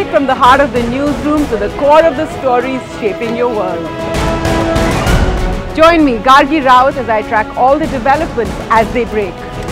Straight from the heart of the newsroom to the core of the stories shaping your world. Join me, Gargi Raut, as I track all the developments as they break.